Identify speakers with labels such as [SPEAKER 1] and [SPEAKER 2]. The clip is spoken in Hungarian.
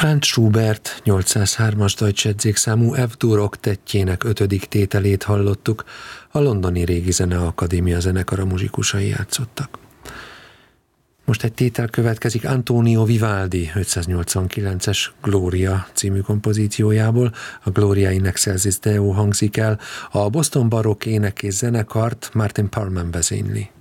[SPEAKER 1] Franz Schubert 803-as Deutsche számú F-dur oktettjének 5. tételét hallottuk, a londoni Régi Zeneakadémia zenekara muzsikusai játszottak. Most egy tétel következik Antonio Vivaldi 589-es Gloria című kompozíciójából. A Gloria in Excelsis Deo hangzik el, a Boston Baroque Ének és Zenekart Martin Parman vezényli.